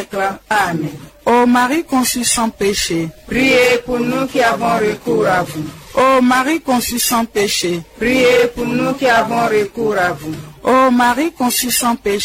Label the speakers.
Speaker 1: Amen.
Speaker 2: Ô Marie conçue sans péché,
Speaker 1: Priez pour nous qui avons recours à vous.
Speaker 2: ô Marie conçue sans péché,
Speaker 1: Priez pour nous qui avons recours à vous.
Speaker 2: ô Marie conçue sans péché.